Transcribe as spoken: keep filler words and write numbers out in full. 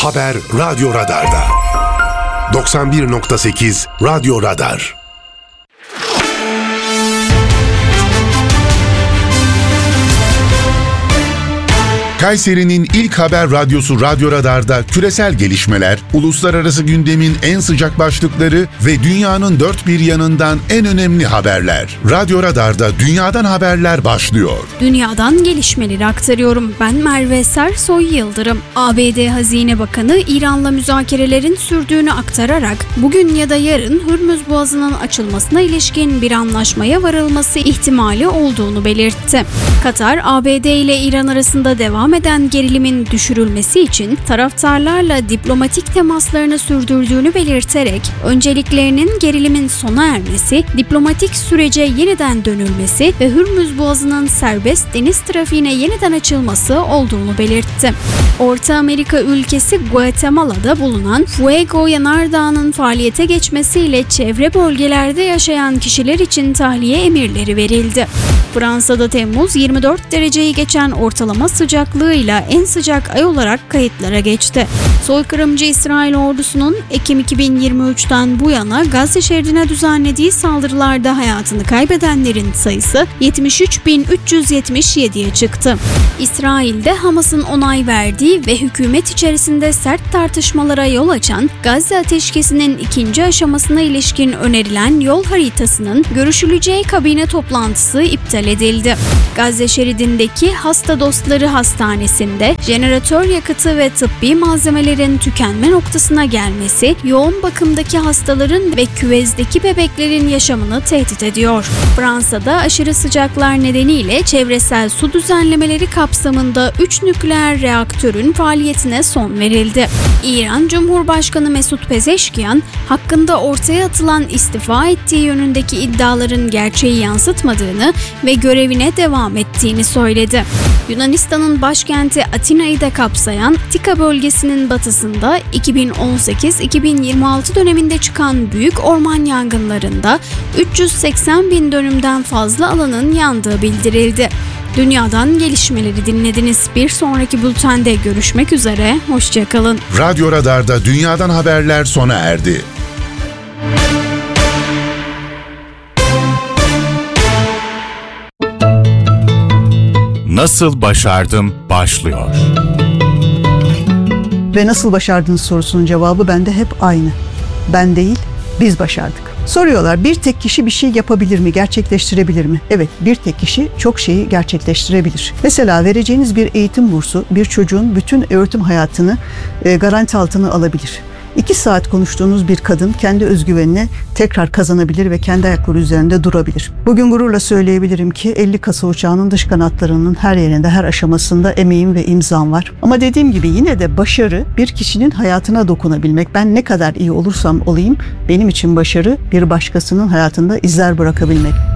Haber Radyo Radar'da. doksan bir nokta sekiz Radyo Radar. Kayseri'nin ilk haber radyosu Radyo Radar'da küresel gelişmeler, uluslararası gündemin en sıcak başlıkları ve dünyanın dört bir yanından en önemli haberler. Radyo Radar'da dünyadan haberler başlıyor. Dünyadan gelişmeleri aktarıyorum. Ben Merve Sersoy Yıldırım. A B D Hazine Bakanı İran'la müzakerelerin sürdüğünü aktararak bugün ya da yarın Hürmüz Boğazı'nın açılmasına ilişkin bir anlaşmaya varılması ihtimali olduğunu belirtti. Katar, A B D ile İran arasında devam eden gerilimin düşürülmesi için taraftarlarla diplomatik temaslarını sürdürdüğünü belirterek önceliklerinin gerilimin sona ermesi, diplomatik sürece yeniden dönülmesi ve Hürmüz Boğazı'nın serbest deniz trafiğine yeniden açılması olduğunu belirtti. Orta Amerika ülkesi Guatemala'da bulunan Fuego yanardağının faaliyete geçmesiyle çevre bölgelerde yaşayan kişiler için tahliye emirleri verildi. Fransa'da Temmuz yirmi dört dereceyi geçen ortalama sıcaklığıyla en sıcak ay olarak kayıtlara geçti. Soykırımcı İsrail ordusunun Ekim iki bin yirmi üçten bu yana Gazze şeridine düzenlediği saldırılarda hayatını kaybedenlerin sayısı yetmiş üç bin üç yüz yetmiş yediye çıktı. İsrail'de Hamas'ın onay verdiği ve hükümet içerisinde sert tartışmalara yol açan Gazze ateşkesinin ikinci aşamasına ilişkin önerilen yol haritasının görüşüleceği kabine toplantısı iptal edildi. Gazze şeridindeki Hasta Dostları Hastanesi'nde jeneratör yakıtı ve tıbbi malzemelerin tükenme noktasına gelmesi, yoğun bakımdaki hastaların ve küvezdeki bebeklerin yaşamını tehdit ediyor. Fransa'da aşırı sıcaklar nedeniyle çevresel su düzenlemeleri kapsamında üç nükleer reaktörün faaliyetine son verildi. İran Cumhurbaşkanı Mesut Pezeşkiyan, hakkında ortaya atılan istifa ettiği yönündeki iddiaların gerçeği yansıtmadığını ve görevine devam ettiğini söyledi. Yunanistan'ın başkenti Atina'yı da kapsayan Tika bölgesinin batısında iki bin on sekiz iki bin yirmi altı döneminde çıkan büyük orman yangınlarında üç yüz seksen bin dönümden fazla alanın yandığı bildirildi. Dünyadan gelişmeleri dinlediniz. Bir sonraki bültende görüşmek üzere. Hoşça kalın. Radyo Radar'da dünyadan haberler sona erdi. Nasıl başardım başlıyor. Ve nasıl başardınız sorusunun cevabı bende hep aynı. Ben değil, biz başardık. Soruyorlar, bir tek kişi bir şey yapabilir mi, gerçekleştirebilir mi? Evet, bir tek kişi çok şeyi gerçekleştirebilir. Mesela vereceğiniz bir eğitim bursu bir çocuğun bütün öğretim hayatını e, garanti altına alabilir. İki saat konuştuğunuz bir kadın kendi özgüvenini tekrar kazanabilir ve kendi ayakları üzerinde durabilir. Bugün gururla söyleyebilirim ki elli kasa uçağının dış kanatlarının her yerinde, her aşamasında emeğim ve imzam var. Ama dediğim gibi yine de başarı bir kişinin hayatına dokunabilmek. Ben ne kadar iyi olursam olayım benim için başarı bir başkasının hayatında izler bırakabilmek.